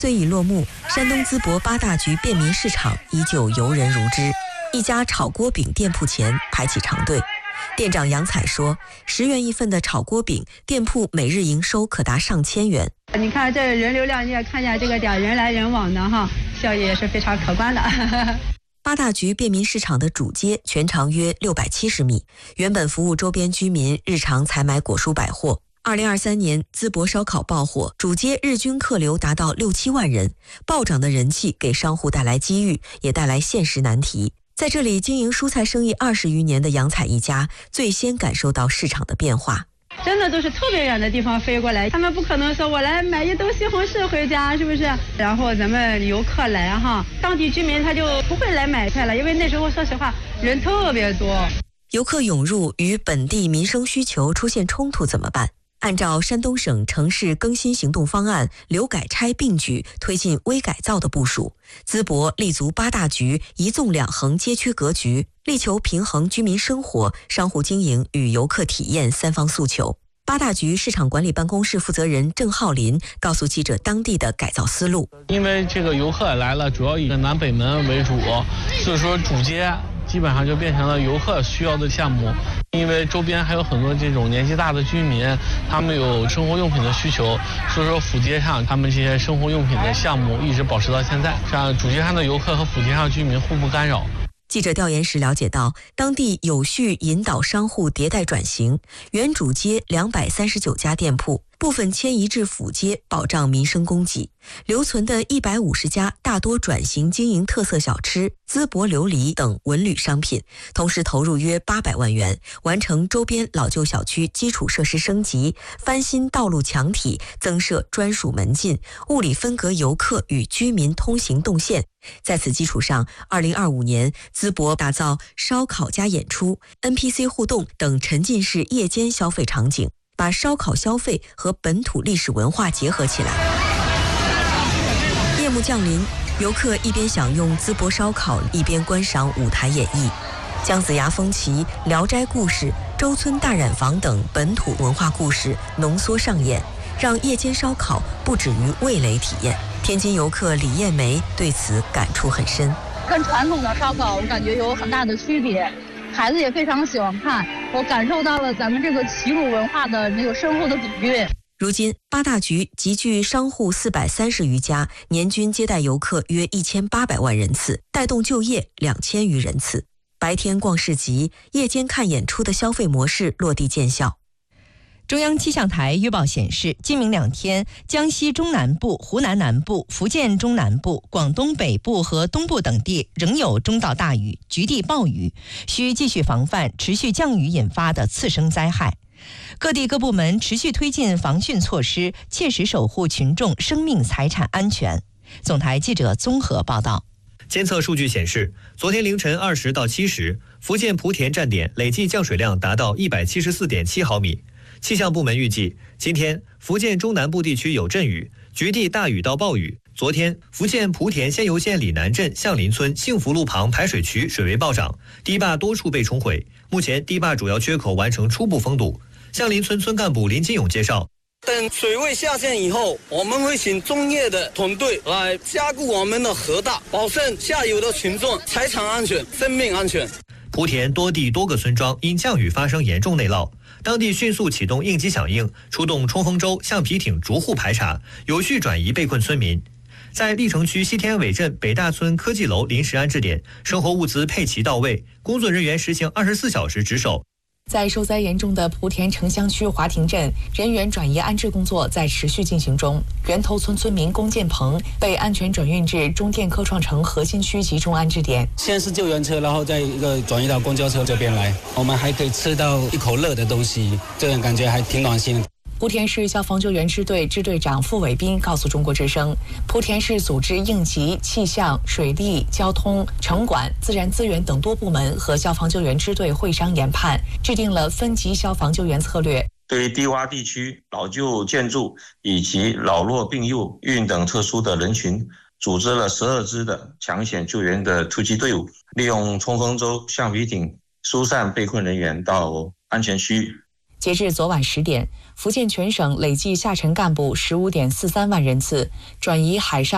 虽已落幕，山东淄博八大局便民市场依旧游人如织。一家炒锅饼店铺前排起长队，店长杨彩说，10元一份的炒锅饼，店铺每日营收可达上千元。 你看这人流量，你也看见这个点人来人往的哈，效益也是非常可观的。 八大局便民市场的主街全长约670米，原本服务周边居民日常采买果蔬百货。2023年淄博烧烤爆火，主街日均客流达到6、7万人，暴涨的人气给商户带来机遇，也带来现实难题。在这里经营蔬菜生意20余年的杨彩一家，最先感受到市场的变化。 真的都是特别远的地方飞过来，他们不可能说我来买一兜西红柿回家，是不是？然后咱们游客来哈，当地居民他就不会来买菜了，因为那时候说实话人特别多。 游客涌入与本地民生需求出现冲突怎么办？按照山东省城市更新行动方案，留改拆并举推进微改造的部署，淄博立足八大局一纵两横街区格局，力求平衡居民生活、商户经营与游客体验三方诉求。八大局市场管理办公室负责人郑浩林告诉记者当地的改造思路。 因为这个游客来了，主要以南北门为主，所以说主街基本上就变成了游客需要的项目。因为周边还有很多这种年纪大的居民，他们有生活用品的需求，所以说辅街上他们这些生活用品的项目一直保持到现在，让主街上的游客和辅街上居民互不干扰。 记者调研时了解到，当地有序引导商户迭代转型，原主街239家店铺部分迁移至辅街，保障民生供给。留存的150家大多转型经营特色小吃、淄博琉璃等文旅商品，同时投入约800万元，完成周边老旧小区基础设施升级，翻新道路墙体，增设专属门禁，物理分隔游客与居民通行动线。在此基础上，2025年淄博打造烧烤加演出、NPC 互动等沉浸式夜间消费场景，把烧烤消费和本土历史文化结合起来。夜幕降临，游客一边享用淄博烧烤，一边观赏舞台演绎。姜子牙风旗、聊斋故事、周村大染坊等本土文化故事浓缩上演，让夜间烧烤不止于味蕾体验。天津游客李艳梅对此感触很深。 跟传统的烧烤我感觉有很大的区别，孩子也非常喜欢看，我感受到了咱们这个齐鲁文化的这个深厚的底蕴。 如今八大局集聚商户430余家，年均接待游客约1800万人次，带动就业2000余人次。白天逛市集，夜间看演出的消费模式落地见效。 中央气象台预报显示，今明2天，江西中南部、湖南南部、福建中南部、广东北部和东部等地仍有中到大雨，局地暴雨，需继续防范持续降雨引发的次生灾害。各地各部门持续推进防汛措施，切实守护群众生命财产安全。总台记者综合报道。 监测数据显示，昨天凌晨20到7时，福建莆田站点累计降水量达到174.7毫米。气象部门预计，今天福建中南部地区有阵雨，局地大雨到暴雨。昨天，福建莆田仙游县里南镇向林村幸福路旁排水渠水位暴涨，堤坝多处被冲毁。目前，堤坝主要缺口完成初步封堵。向林村村干部林金勇介绍， 等水位下降以后，我们会请专业的团队来加固我们的河道，保证下游的群众财产安全、生命安全。 莆田多地多个村庄因降雨发生严重内涝，当地迅速启动应急响应，出动冲锋舟、橡皮艇逐户排查，有序转移被困村民。在历城区西天尾镇北大村科技楼临时安置点，生活物资配齐到位，工作人员实行24小时值守。 在受灾严重的莆田城乡区华亭镇，人员转移安置工作在持续进行中。源头村村民龚建鹏被安全转运至中电科创城核心区集中安置点。 先是救援车，然后再一个转移到公交车这边来。我们还可以吃到一口热的东西，这种感觉还挺暖心的。 莆田市消防救援支队支队长傅伟斌告诉中国之声，莆田市组织应急、气象、水利、交通、城管、自然资源等多部门和消防救援支队会商研判，制定了分级消防救援策略。 对于低洼地区、老旧建筑以及老弱病幼、孕等特殊的人群，组织了12支的抢险救援的突击队伍，利用冲锋舟、橡皮艇疏散被困人员到安全区。 截至昨晚10点，福建全省累计下沉干部15.43万人次，转移海上